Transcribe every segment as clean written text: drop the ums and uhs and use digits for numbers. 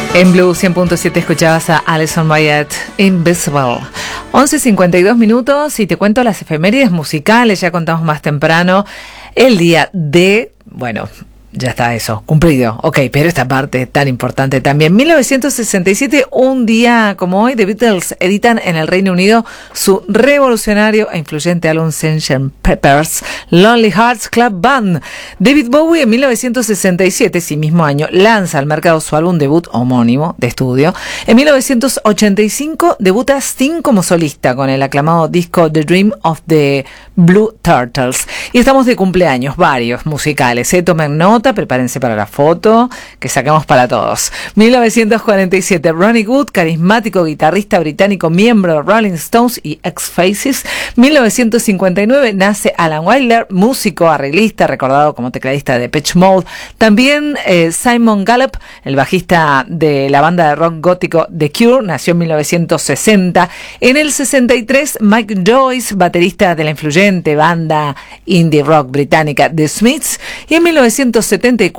En Blue 100.7 escuchabas a Alison Moyet, Invisible. 11:52 minutos y te cuento las efemérides musicales. Ya contamos más temprano el día de... Bueno, ya está eso, cumplido. Ok, pero esta parte tan importante también. 1967, un día como hoy, The Beatles editan en el Reino Unido su revolucionario e influyente álbum Sgt. Pepper's Lonely Hearts Club Band. David Bowie en 1967, ese mismo año, lanza al mercado su álbum debut homónimo de estudio. En 1985 debuta Sting como solista con el aclamado disco The Dream of the Blue Turtles. Y estamos de cumpleaños, varios musicales. Tomen nota. Prepárense para la foto que sacamos para todos. 1947, Ronnie Wood, carismático guitarrista británico, miembro de Rolling Stones y X-Faces. 1959 nace Alan Wilder, músico, arreglista, recordado como tecladista de Depeche Mode. También Simon Gallup, el bajista de la banda de rock gótico The Cure, nació en 1960. En el 63, Mike Joyce, baterista de la influyente banda indie rock británica The Smiths. Y en 1974,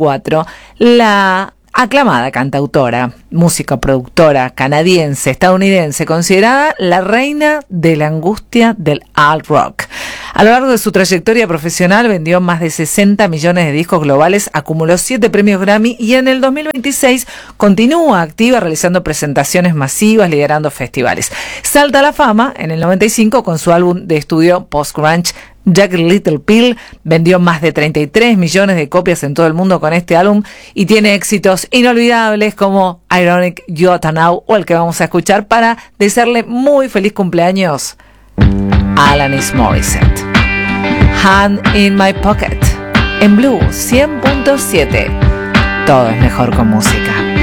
la aclamada cantautora, música, productora canadiense, estadounidense, considerada la reina de la angustia del alt rock. A lo largo de su trayectoria profesional vendió más de 60 millones de discos globales, acumuló 7 premios Grammy y en el 2026 continúa activa realizando presentaciones masivas, liderando festivales. Salta a la fama en el 95 con su álbum de estudio post-grunge Jagged Little Pill. Vendió más de 33 millones de copias en todo el mundo con este álbum y tiene éxitos inolvidables como Ironic You Oughta Know o el que vamos a escuchar para desearle muy feliz cumpleaños a Alanis Morissette. Hand in My Pocket en Blue 100.7. Todo es mejor con música.